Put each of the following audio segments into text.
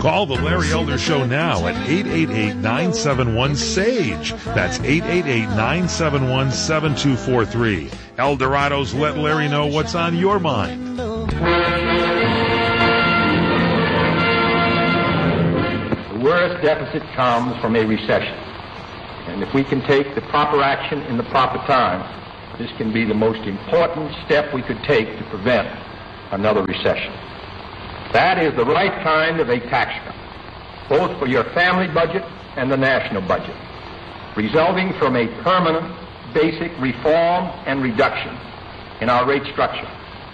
Call the Larry Elder Show now at 888-971-SAGE. That's 888-971-7243. Eldorado's Let Larry Know What's on Your Mind. The worst deficit comes from a recession. And if we can take the proper action in the proper time, this can be the most important step we could take to prevent another recession. That is the right kind of a tax cut, both for your family budget and the national budget, resulting from a permanent basic reform and reduction in our rate structure,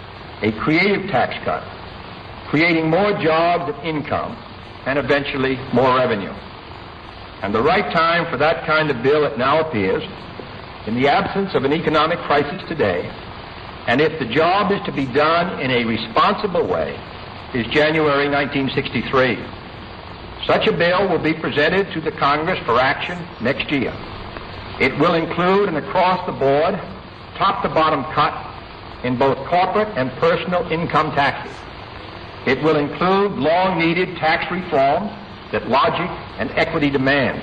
a creative tax cut, creating more jobs and income, and eventually more revenue. And the right time for that kind of bill, it now appears, in the absence of an economic crisis today, and if the job is to be done in a responsible way, is January 1963. Such a bill will be presented to the Congress for action next year. It will include an across-the-board, top-to-bottom cut in both corporate and personal income taxes. It will include long-needed tax reforms that logic and equity demand.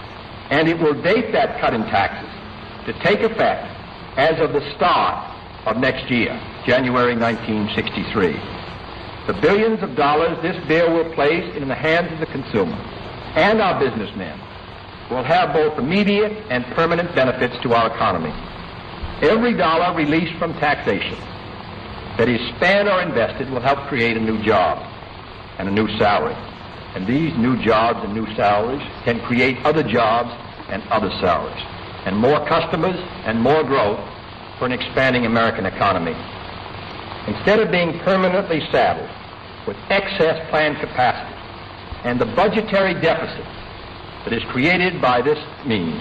And it will date that cut in taxes to take effect as of the start of next year, January 1963. The billions of dollars this bill will place in the hands of the consumer and our businessmen will have both immediate and permanent benefits to our economy. Every dollar released from taxation that is spent or invested will help create a new job and a new salary. And these new jobs and new salaries can create other jobs and other salaries, and more customers and more growth for an expanding American economy. Instead of being permanently saddled with excess planned capacity and the budgetary deficit that is created by this means,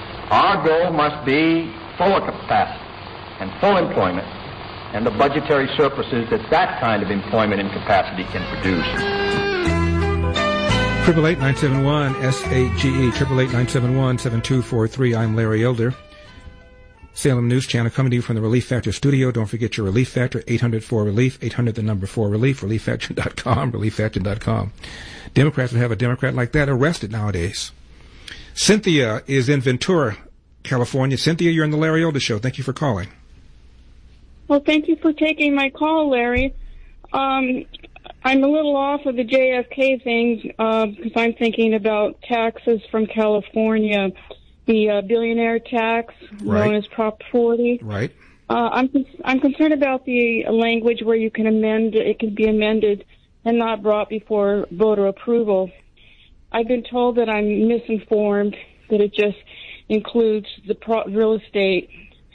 our goal must be full capacity and full employment and the budgetary surpluses that that kind of employment and capacity can produce. 888-971-SAGE, 888-971-7243. I'm Larry Elder. Salem News Channel coming to you from the Relief Factor studio. Don't forget your Relief Factor, 800-4-RELIEF, 800-4-RELIEF, ReliefFactor.com, ReliefFactor.com. Democrats would have a Democrat like that arrested nowadays. Cynthia is in Ventura, California. Cynthia, you're on the Larry Elder Show. Thank you for calling. Well, thank you for taking my call, Larry. I'm a little off of the JFK thing because I'm thinking about taxes from California. The billionaire tax, known as Prop 40. Right. I'm concerned about the language where you can amend. It can be amended and not brought before voter approval. I've been told that I'm misinformed, that it just includes the real estate,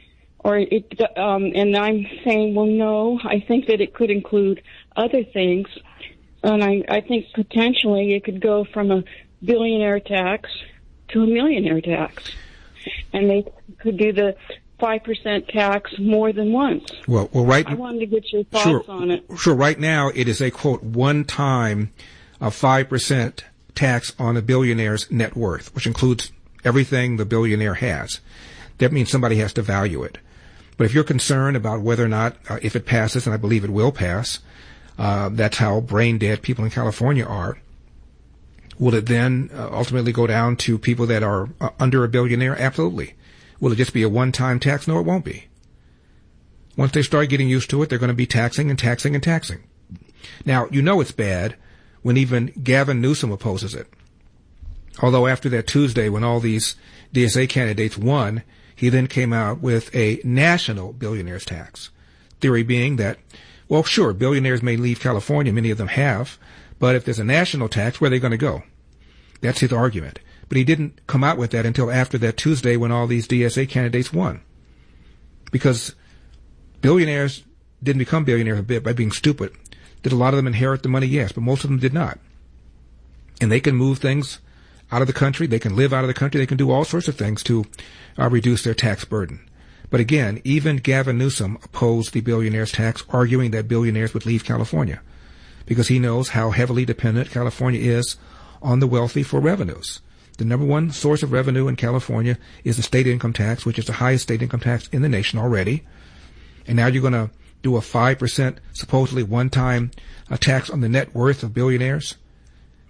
and I'm saying, well, no. I think that it could include other things, and I think potentially it could go from a billionaire tax to a millionaire tax, and they could do the 5% tax more than once. Well, right. I wanted to get your thoughts on it. Sure. Right now, it is a quote one-time 5% tax on a billionaire's net worth, which includes everything the billionaire has. That means somebody has to value it. But if you're concerned about whether or not, if it passes, and I believe it will pass, that's how brain dead people in California are. Will it then ultimately go down to people that are under a billionaire? Absolutely. Will it just be a one-time tax? No, it won't be. Once they start getting used to it, they're going to be taxing and taxing and taxing. Now, you know it's bad when even Gavin Newsom opposes it. Although after that Tuesday when all these DSA candidates won, he then came out with a national billionaires tax. Theory being that, well, sure, billionaires may leave California, many of them have, but if there's a national tax, where are they going to go? That's his argument. But he didn't come out with that until after that Tuesday when all these DSA candidates won. Because billionaires didn't become billionaires a bit by being stupid. Did a lot of them inherit the money? Yes, but most of them did not. And they can move things out of the country. They can live out of the country. They can do all sorts of things to reduce their tax burden. But again, even Gavin Newsom opposed the billionaires tax, arguing that billionaires would leave California because he knows how heavily dependent California is on the wealthy for revenues. The number one source of revenue in California is the state income tax, which is the highest state income tax in the nation already. And now you're going to do a 5% supposedly one-time tax on the net worth of billionaires.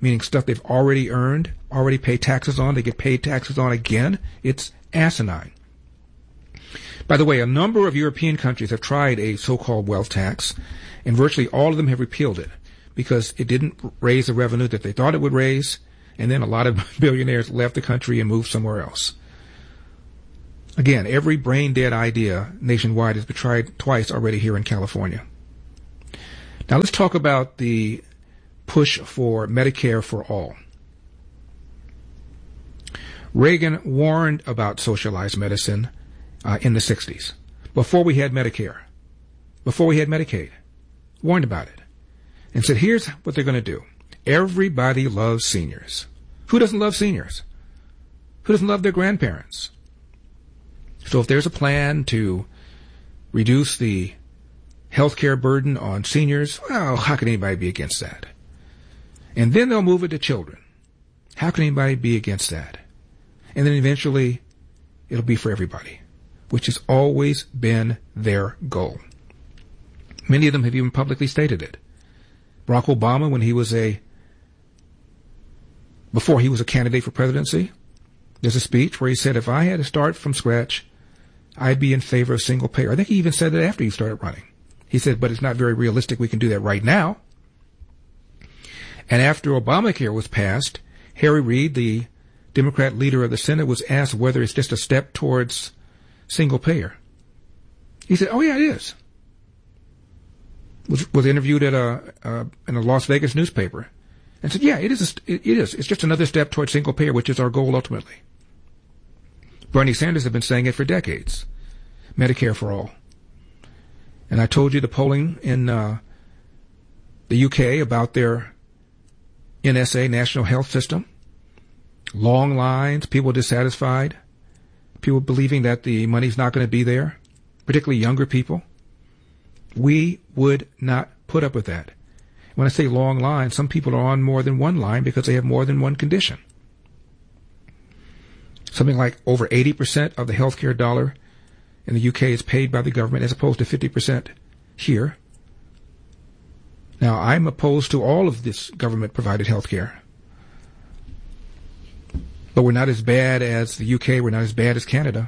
meaning stuff they've already earned, already paid taxes on, they get paid taxes on again. It's asinine. By the way, a number of European countries have tried a so-called wealth tax, and virtually all of them have repealed it because it didn't raise the revenue that they thought it would raise, and then a lot of billionaires left the country and moved somewhere else. Again, every brain-dead idea nationwide has been tried twice already here in California. Now let's talk about the push for Medicare for all. Reagan warned about socialized medicine in the 60s, before we had Medicare, before we had Medicaid, warned about it, and said, here's what they're going to do. Everybody loves seniors. Who doesn't love seniors? Who doesn't love their grandparents? So if there's a plan to reduce the healthcare burden on seniors, well, how can anybody be against that? And then they'll move it to children. How can anybody be against that? And then eventually it'll be for everybody, which has always been their goal. Many of them have even publicly stated it. Barack Obama, when he was before he was a candidate for presidency, there's a speech where he said, if I had to start from scratch, I'd be in favor of single payer. I think he even said it after he started running. He said, but it's not very realistic. We can do that right now. And after Obamacare was passed, Harry Reid, the Democrat leader of the Senate, was asked whether it's just a step towards single payer. He said, oh yeah, it is. Was interviewed at in a Las Vegas newspaper and said, yeah, it is. It is. It's just another step towards single payer, which is our goal ultimately. Bernie Sanders has been saying it for decades. Medicare for all. And I told you the polling in the UK about their NSA, National Health System. Long lines, people dissatisfied, people believing that the money's not going to be there, particularly younger people. We would not put up with that. When I say long lines, some people are on more than one line because they have more than one condition. Something like over 80% of the healthcare dollar in the UK is paid by the government as opposed to 50% here. Now, I'm opposed to all of this government-provided healthcare. But we're not as bad as the UK. We're not as bad as Canada.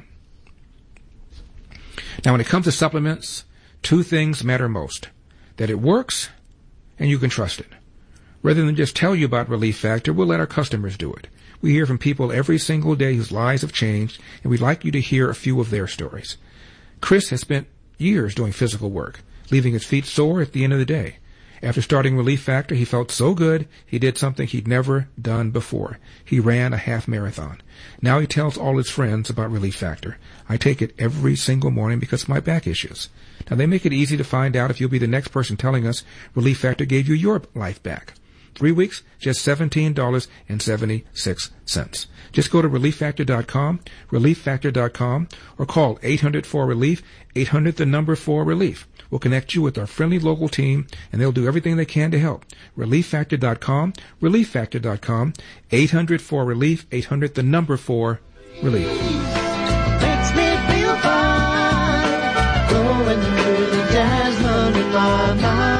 Now, when it comes to supplements, two things matter most. That it works and you can trust it. Rather than just tell you about Relief Factor, we'll let our customers do it. We hear from people every single day whose lives have changed, and we'd like you to hear a few of their stories. Chris has spent years doing physical work, leaving his feet sore at the end of the day. After starting Relief Factor, he felt so good, he did something he'd never done before. He ran a half marathon. Now he tells all his friends about Relief Factor. I take it every single morning because of my back issues. Now, they make it easy to find out if you'll be the next person telling us Relief Factor gave you your life back. 3 weeks, just $17.76. Just go to ReliefFactor.com, ReliefFactor.com, or call 800-4RELIEF, 800-4RELIEF. We'll connect you with our friendly local team, and they'll do everything they can to help. ReliefFactor.com, ReliefFactor.com, 800-4RELIEF, 800-4RELIEF. Makes me feel fine, going through the jasmine in my mind.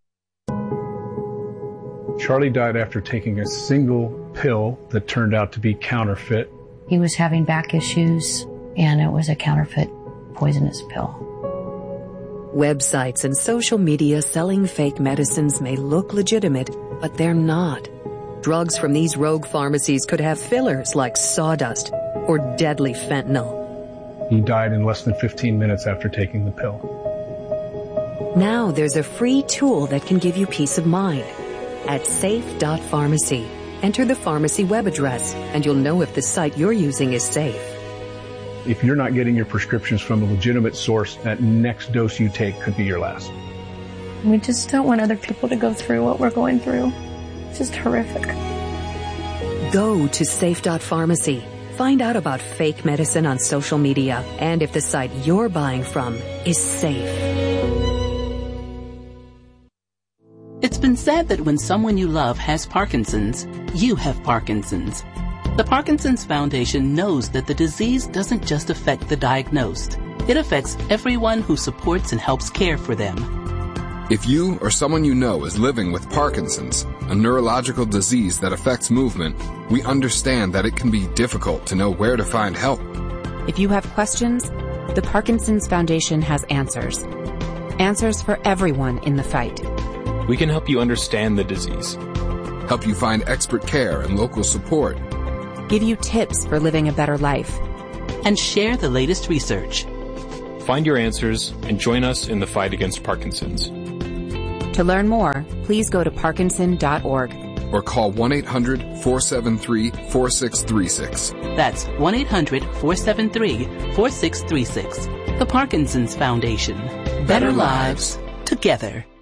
Charlie died after taking a single pill that turned out to be counterfeit. He was having back issues, and it was a counterfeit poisonous pill. Websites and social media selling fake medicines may look legitimate, but they're not. Drugs from these rogue pharmacies could have fillers like sawdust or deadly fentanyl. He died in less than 15 minutes after taking the pill. Now there's a free tool that can give you peace of mind. At safe.pharmacy, enter the pharmacy web address, and you'll know if the site you're using is safe. If you're not getting your prescriptions from a legitimate source, that next dose you take could be your last. We just don't want other people to go through what we're going through. It's just horrific. Go to safe.pharmacy. Find out about fake medicine on social media and if the site you're buying from is safe. It's been said that when someone you love has Parkinson's, you have Parkinson's. The Parkinson's Foundation knows that the disease doesn't just affect the diagnosed. It affects everyone who supports and helps care for them. If you or someone you know is living with Parkinson's, a neurological disease that affects movement, we understand that it can be difficult to know where to find help. If you have questions, the Parkinson's Foundation has answers. Answers for everyone in the fight. We can help you understand the disease, help you find expert care and local support, give you tips for living a better life, and share the latest research. Find your answers and join us in the fight against Parkinson's. To learn more, please go to parkinson.org. Or call 1-800-473-4636. That's 1-800-473-4636. The Parkinson's Foundation. Better lives together.